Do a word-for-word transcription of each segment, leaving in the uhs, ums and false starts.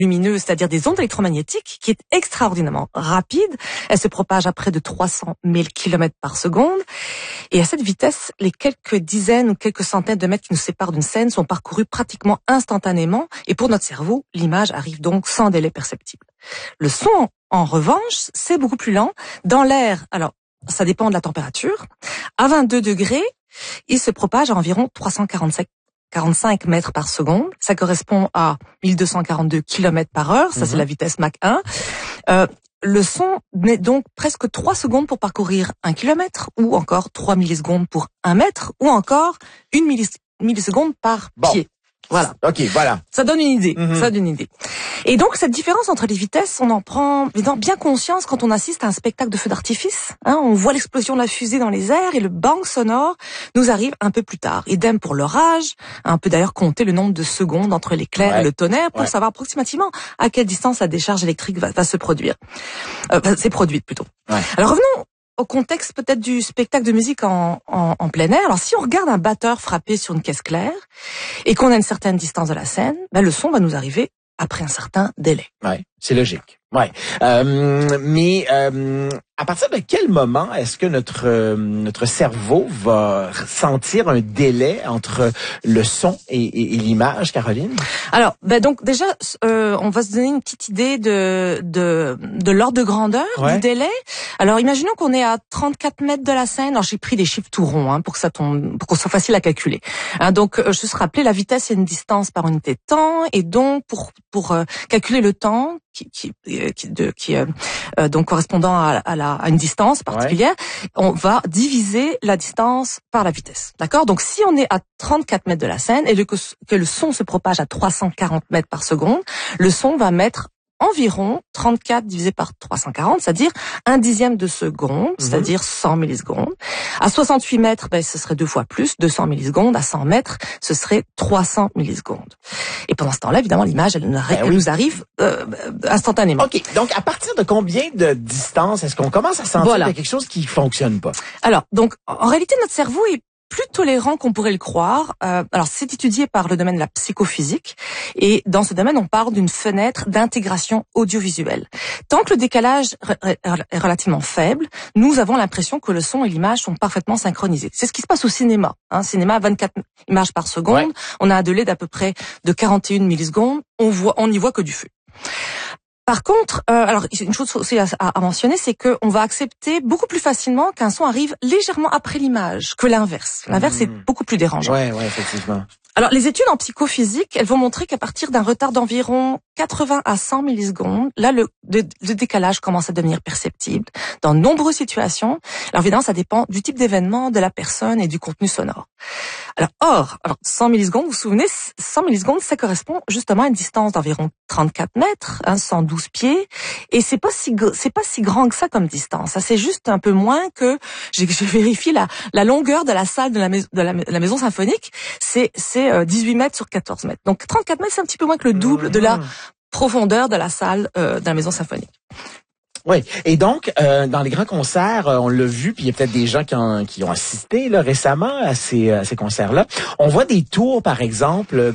lumineuse, c'est-à-dire des ondes électromagnétiques, qui est extraordinairement rapide. Elle se propage à près de trois cent mille kilomètres par seconde. Et à cette vitesse, les quelques dizaines ou quelques centaines de mètres qui nous séparent d'une scène sont parcourus pratiquement instantanément. Et pour notre cerveau, l'image arrive donc sans délai perceptible. Le son, en revanche, c'est beaucoup plus lent. Dans l'air, alors, ça dépend de la température. À vingt-deux degrés, il se propage à environ trois cent quarante-cinq quarante-cinq mètres par seconde. Ça correspond à mille deux cent quarante-deux kilomètres par heure. Ça, mmh. c'est la vitesse Mach un. Euh, le son met donc presque trois secondes pour parcourir un kilomètre, ou encore trois millisecondes pour un mètre, ou encore une millis- milliseconde par bon. pied. Voilà. Ok, voilà. Ça donne une idée. Mm-hmm. Ça donne une idée. Et donc, cette différence entre les vitesses, on en prend bien conscience quand on assiste à un spectacle de feu d'artifice. Hein, on voit l'explosion de la fusée dans les airs et le bang sonore nous arrive un peu plus tard. Idem pour l'orage. On peut d'ailleurs compter le nombre de secondes entre l'éclair ouais. et le tonnerre pour ouais. savoir approximativement à quelle distance la décharge électrique va, va se produire. Euh, s'est produite plutôt. Ouais. Alors revenons au contexte peut-être du spectacle de musique en, en, en plein air. Alors si on regarde un batteur frapper sur une caisse claire et qu'on a une certaine distance de la scène, ben, le son va nous arriver après un certain délai. Ouais, c'est logique. Ouais, euh, mais euh, à partir de quel moment est-ce que notre euh, notre cerveau va sentir un délai entre le son et, et, et l'image, Caroline? Alors, ben donc déjà, euh, on va se donner une petite idée de de de l'ordre de grandeur ouais. du délai. Alors, imaginons qu'on est à trente-quatre mètres de la scène. Alors, j'ai pris des chiffres tout ronds hein, pour que ça tombe, pour qu'on soit facile à calculer. Hein, donc, euh, je se rappeler, la vitesse c'est une distance par unité de temps, et donc pour pour euh, calculer le temps qui qui qui, de, qui euh, euh, donc correspondant à, à, la, à une distance particulière, ouais. on va diviser la distance par la vitesse. D'accord? Donc si on est à trente-quatre mètres de la scène et le, que, que le son se propage à trois cent quarante mètres par seconde, le son va mettre environ trente-quatre divisé par trois cent quarante, c'est-à-dire un dixième de seconde, mmh. c'est-à-dire cent millisecondes. À soixante-huit mètres, ben, ce serait deux fois plus, deux cents millisecondes. À cent mètres, ce serait trois cents millisecondes. Et pendant ce temps-là, évidemment, l'image, elle, ben elle oui. nous arrive euh, instantanément. OK. Donc, à partir de combien de distance est-ce qu'on commence à sentir voilà. qu'il y a quelque chose qui fonctionne pas? Alors, donc, en réalité, notre cerveau est plus tolérant qu'on pourrait le croire. Euh, alors, c'est étudié par le domaine de la psychophysique. Et dans ce domaine, on parle d'une fenêtre d'intégration audiovisuelle. Tant que le décalage est relativement faible, nous avons l'impression que le son et l'image sont parfaitement synchronisés. C'est ce qui se passe au cinéma. Hein, cinéma, vingt-quatre images par seconde. Ouais. On a un délai d'à peu près de quarante et une millisecondes. On voit, on n'y voit que du feu. Par contre, euh, alors une chose aussi à, à mentionner, c'est que on va accepter beaucoup plus facilement qu'un son arrive légèrement après l'image que l'inverse. L'inverse mmh. est beaucoup plus dérangeant. Ouais, ouais, effectivement. Alors, les études en psychophysique, elles vont montrer qu'à partir d'un retard d'environ quatre-vingts à cent millisecondes, là, le, le, le décalage commence à devenir perceptible dans de nombreuses situations. Alors, évidemment, ça dépend du type d'événement, de la personne et du contenu sonore. Alors, or, alors, cent millisecondes, vous vous souvenez, cent millisecondes, ça correspond justement à une distance d'environ trente-quatre mètres, hein, cent douze pieds, et c'est pas si, c'est pas si grand que ça comme distance. Ça, c'est juste un peu moins que, j'ai, j'ai vérifié la, la longueur de la salle de la, mais, de la, de la maison symphonique, c'est, c'est dix-huit mètres sur quatorze mètres. Donc trente-quatre mètres, c'est un petit peu moins que le double mmh. de la profondeur de la salle euh, de la maison symphonique. Oui, et donc euh, dans les grands concerts, euh, on l'a vu, puis il y a peut-être des gens qui ont, qui ont assisté là, récemment à ces, à ces concerts-là. On voit des tours, par exemple, euh,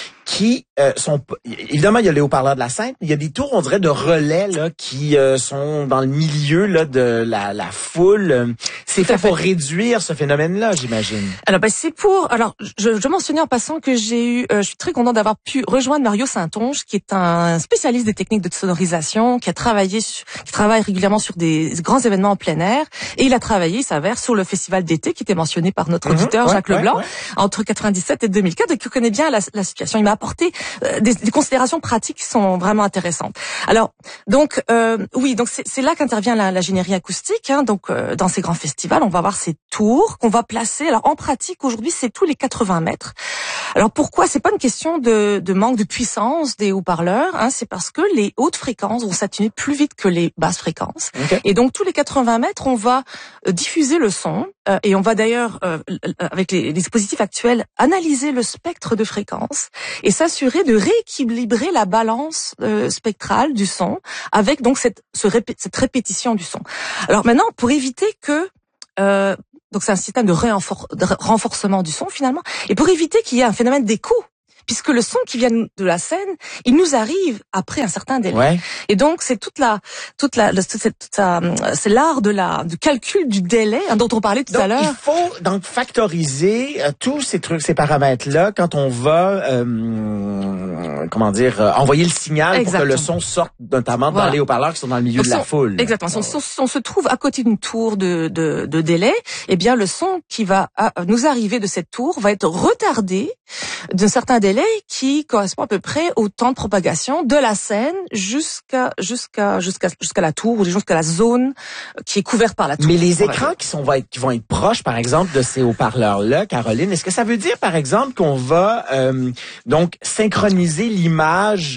qui euh, sont... Évidemment, il y a les haut-parleurs de la scène, il y a des tours, on dirait, de relais là qui euh, sont dans le milieu là de la, la foule. C'est fait pour réduire ce phénomène-là, j'imagine. Alors, ben, c'est pour... Alors, je, je mentionnais en passant que j'ai eu... Euh, je suis très contente d'avoir pu rejoindre Mario Saint-Onge, qui est un spécialiste des techniques de sonorisation, qui a travaillé... Sur, qui travaille régulièrement sur des grands événements en plein air. Et il a travaillé, il s'avère, sur le festival d'été, qui était mentionné par notre mmh, auditeur, ouais, Jacques ouais, Leblanc, ouais. entre quatre-vingt-dix-sept et deux mille quatre, et qui connaît bien la, la situation. Il m'a apporté euh, des, des considérations pratiques qui sont vraiment intéressantes. Alors, donc, euh, oui, donc c'est, c'est là qu'intervient la, l'ingénierie acoustique. Hein, donc, euh, dans ces grands festivals, on va avoir ces tours qu'on va placer. Alors, en pratique, aujourd'hui, c'est tous les quatre-vingts mètres. Alors, pourquoi? C'est pas une question de, de manque de puissance des haut-parleurs. Hein, c'est parce que les hautes fréquences vont s'atténuer plus vite que les basses fréquences. Okay. Et donc, tous les quatre-vingts mètres, on va euh, diffuser le son. Euh, et on va d'ailleurs, euh, avec les, les dispositifs actuels, analyser le spectre de fréquences et s'assurer de rééquilibrer la balance euh, spectrale du son avec donc cette, ce répé- cette répétition du son. Alors maintenant, pour éviter que... Euh, donc c'est un système de, réenfor- de renforcement du son finalement, et pour éviter qu'il y ait un phénomène d'écho, puisque le son qui vient de la scène, il nous arrive après un certain délai. Ouais. Et donc c'est toute la, toute la, toute cette, toute la, c'est l'art de la, du calcul du délai hein, dont on parlait tout donc, à l'heure. Il faut donc factoriser euh, tous ces trucs, ces paramètres-là quand on va, euh, comment dire, euh, envoyer le signal Exactement. pour que le son sorte, notamment voilà. dans les haut-parleurs qui sont dans le milieu donc, de la son, foule. Exactement. Si on, on, on se trouve à côté d'une tour de, de, de délai, eh bien le son qui va à, nous arriver de cette tour va être retardé d'un certain délai qui correspond à peu près au temps de propagation de la scène jusqu'à jusqu'à jusqu'à jusqu'à la tour ou jusqu'à la zone qui est couverte par la tour. Mais les écrans qui sont va être, qui vont être proches, par exemple, de ces haut-parleurs-là, Caroline, est-ce que ça veut dire, par exemple, qu'on va euh, donc synchroniser l'image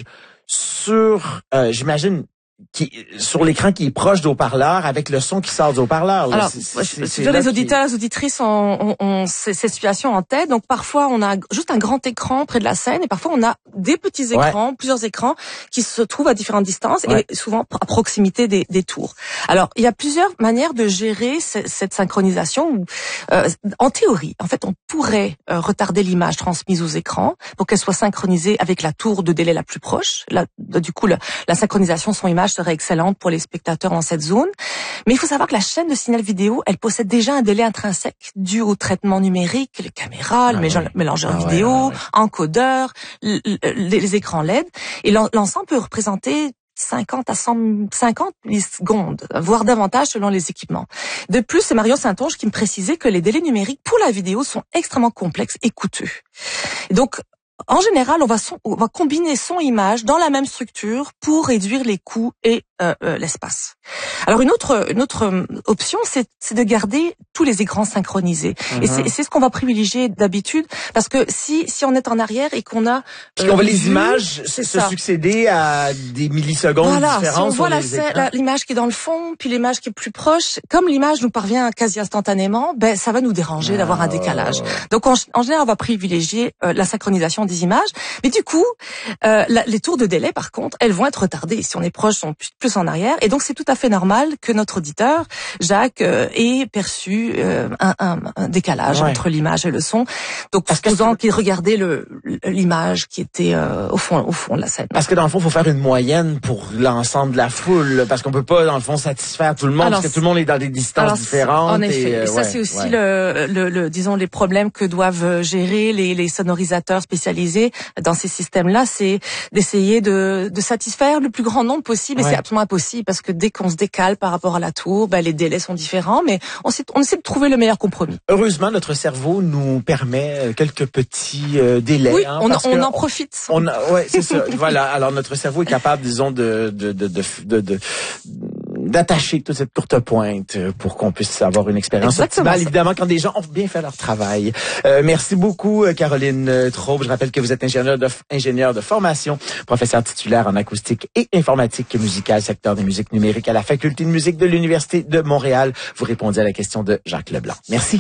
sur, euh, j'imagine, qui sur l'écran qui est proche du haut-parleur avec le son qui sort du haut-parleur. Alors, c'est, c'est, c'est je, les auditeurs, qui... les auditrices ont, ont, ont ces, ces situations en tête. Donc parfois on a juste un grand écran près de la scène et parfois on a des petits écrans, ouais. plusieurs écrans qui se trouvent à différentes distances ouais. et souvent à proximité des, des tours. Alors il y a plusieurs manières de gérer cette, cette synchronisation. Euh, en théorie, en fait, on pourrait euh, retarder l'image transmise aux écrans pour qu'elle soit synchronisée avec la tour de délai la plus proche. Là, du coup, le, la synchronisation son image serait excellente pour les spectateurs dans cette zone. Mais il faut savoir que la chaîne de signal vidéo, elle possède déjà un délai intrinsèque dû au traitement numérique, les caméras, ah le ouais. mélangeur ah vidéo, ouais, ouais, ouais. encodeur, les, les écrans L E D. Et l'ensemble peut représenter cinquante à cent cinquante millisecondes, voire davantage selon les équipements. De plus, c'est Marion Saint-Onge qui me précisait que les délais numériques pour la vidéo sont extrêmement complexes et coûteux. Et donc, en général, on va, son, on va combiner son image dans la même structure pour réduire les coûts et euh, euh, l'espace. Alors une autre, une autre option, c'est, c'est de garder tous les écrans synchronisés. Mm-hmm. Et c'est, c'est ce qu'on va privilégier d'habitude, parce que si si on est en arrière et qu'on a, puis euh, on voit les images se ça. succéder à des millisecondes voilà, différentes. Si on voit la, les la, l'image qui est dans le fond, puis l'image qui est plus proche, comme l'image nous parvient quasi instantanément, ben ça va nous déranger oh. d'avoir un décalage. Donc en, en général, on va privilégier euh, la synchronisation des images, mais du coup, euh, la, les tours de délai, par contre, elles vont être retardées. Si on est proche, on plus, plus en arrière, et donc c'est tout à fait normal que notre auditeur, Jacques, euh, ait perçu euh, un, un, un décalage ouais. entre l'image et le son. Donc, supposant qu'il regardait le, l'image qui était euh, au fond, au fond de la scène. Parce que dans le fond, il faut faire une moyenne pour l'ensemble de la foule, parce qu'on peut pas, dans le fond, satisfaire tout le monde, alors, parce que tout le monde est dans des distances alors, différentes. En effet, et, euh, et ça ouais, c'est aussi ouais. le, le, le, disons, les problèmes que doivent gérer les, les sonorisateurs spécialisés dans ces systèmes-là, c'est d'essayer de, de satisfaire le plus grand nombre possible, ouais. et c'est absolument impossible parce que dès qu'on se décale par rapport à la tour, ben les délais sont différents, mais on, sait, on essaie de trouver le meilleur compromis. Heureusement, notre cerveau nous permet quelques petits euh, délais. Oui, hein, on, parce on que en profite. On a, ouais, c'est ça. Voilà. Alors notre cerveau est capable, disons, de de de de, de, de d'attacher toute cette courte pointe pour qu'on puisse avoir une expérience optimale, évidemment, quand des gens ont bien fait leur travail. Euh, merci beaucoup, Caroline Traube. Je rappelle que vous êtes ingénieure de, ingénieure de formation, professeure titulaire en acoustique et informatique musicale, secteur des musiques numériques à la Faculté de musique de l'Université de Montréal. Vous répondez à la question de Jacques Leblanc. Merci.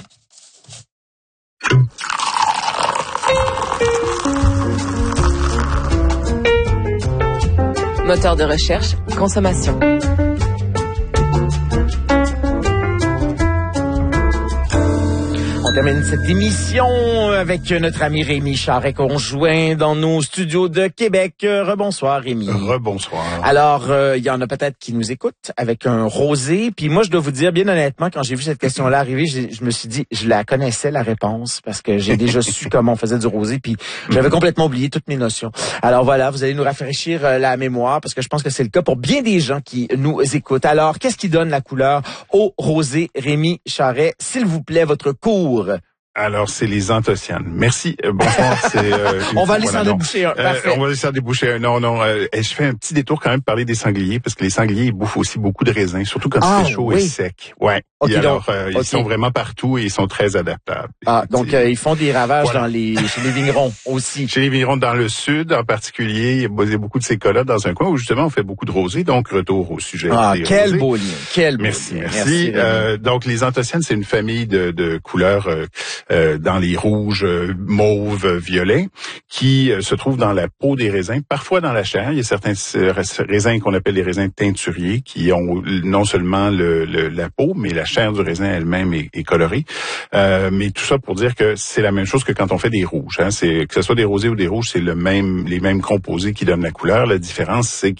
Moteur de recherche, consommation. On termine cette émission avec notre ami Rémi Charret, conjoint dans nos studios de Québec. Rebonsoir, Rémi. Rebonsoir. Alors, il euh, y en a peut-être qui nous écoutent avec un rosé. Puis moi, je dois vous dire, bien honnêtement, quand j'ai vu cette question-là arriver, je me suis dit, je la connaissais, la réponse, parce que j'ai déjà su comment on faisait du rosé, puis j'avais complètement oublié toutes mes notions. Alors voilà, vous allez nous rafraîchir la mémoire, parce que je pense que c'est le cas pour bien des gens qui nous écoutent. Alors, qu'est-ce qui donne la couleur au rosé, Rémi Charret? S'il vous plaît, votre cours. Alors, c'est les anthocyanes. Merci. Euh, bonsoir. C'est, euh, on va aller s'en déboucher un. Euh, on va aller s'en déboucher un. Non, non. Euh, je fais un petit détour quand même parler des sangliers, parce que les sangliers, ils bouffent aussi beaucoup de raisins, surtout quand ah, c'est chaud oui. et sec. Ouais. Okay, et alors, donc, euh, okay. ils sont vraiment partout et ils sont très adaptables. Ah, donc euh, ils font des ravages voilà. dans les chez les vignerons aussi. Chez les vignerons dans le sud, en particulier, il y a beaucoup de ces cas-là dans un coin où justement on fait beaucoup de rosés. Donc retour au sujet. Ah, des quel rosés. beau lien. Quel beau merci, lien. merci. merci euh, donc les anthocyanes, c'est une famille de, de couleurs euh, euh, dans les rouges, euh, mauves, violets, qui euh, se trouvent dans la peau des raisins, parfois dans la chair. Il y a certains raisins qu'on appelle les raisins teinturiers qui ont non seulement le, le, la peau, mais la chair du raisin elle-même est, est colorée. Euh, mais tout ça pour dire que c'est la même chose que quand on fait des rouges. Hein. C'est, que ce soit des rosés ou des rouges, c'est le même, les mêmes composés qui donnent la couleur. La différence, c'est